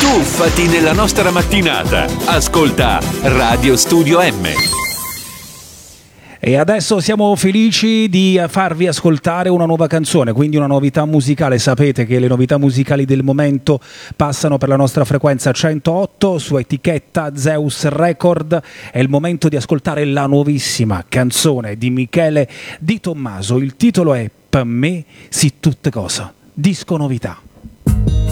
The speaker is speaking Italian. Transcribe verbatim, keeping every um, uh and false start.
Tuffati nella nostra mattinata. Ascolta Radio Studio M. E adesso siamo felici di farvi ascoltare una nuova canzone, quindi una novità musicale. Sapete che le novità musicali del momento passano per la nostra frequenza centootto su etichetta Zeus Record. È il momento di ascoltare la nuovissima canzone di Michele Di Tommaso. Il titolo è Per me si tutte cosa. Disco novità.